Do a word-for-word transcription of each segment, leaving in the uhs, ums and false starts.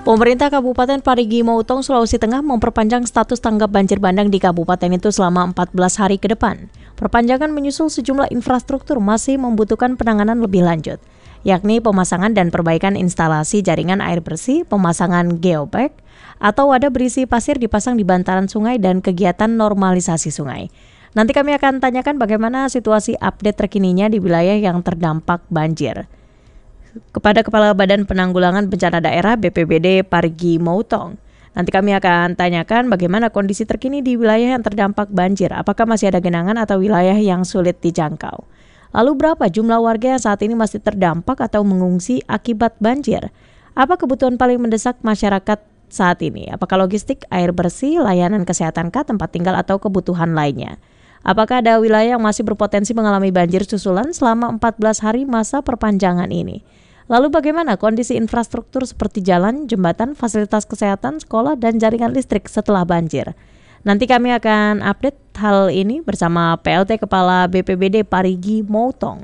Pemerintah Kabupaten Parigi Motong, Sulawesi Tengah memperpanjang status tanggap banjir bandang di kabupaten itu selama empat belas hari ke depan. Perpanjangan menyusul sejumlah infrastruktur masih membutuhkan penanganan lebih lanjut, yakni pemasangan dan perbaikan instalasi jaringan air bersih, pemasangan geobag, atau wadah berisi pasir dipasang di bantaran sungai dan kegiatan normalisasi sungai. Nanti kami akan tanyakan bagaimana situasi update terkininya di wilayah yang terdampak banjir kepada Kepala Badan Penanggulangan Bencana Daerah B P B D Parigi Motong. Nanti kami akan tanyakan bagaimana kondisi terkini di wilayah yang terdampak banjir, apakah masih ada genangan atau wilayah yang sulit dijangkau. Lalu berapa jumlah warga yang saat ini masih terdampak atau mengungsi akibat banjir? Apa kebutuhan paling mendesak masyarakat saat ini? Apakah logistik, air bersih, layanan kesehatan kah, tempat tinggal atau kebutuhan lainnya? Apakah ada wilayah yang masih berpotensi mengalami banjir susulan selama empat belas hari masa perpanjangan ini? Lalu bagaimana kondisi infrastruktur seperti jalan, jembatan, fasilitas kesehatan, sekolah, dan jaringan listrik setelah banjir? Nanti kami akan update hal ini bersama P L T Kepala B P B D Parigi Motong.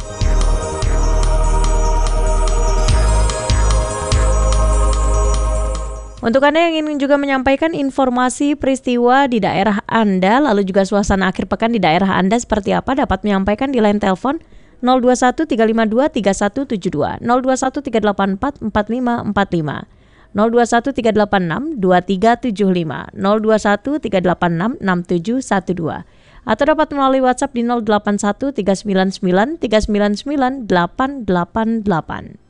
Untuk Anda yang ingin juga menyampaikan informasi peristiwa di daerah Anda, lalu juga suasana akhir pekan di daerah Anda seperti apa, dapat menyampaikan di line telepon nol dua satu tiga lima dua tiga satu tujuh dua, nol dua satu tiga delapan empat empat lima empat lima, nol dua satu tiga delapan enam dua tiga tujuh lima, nol dua satu tiga delapan enam enam tujuh satu dua, atau dapat melalui WhatsApp di nol delapan satu tiga sembilan sembilan tiga sembilan sembilan delapan delapan delapan.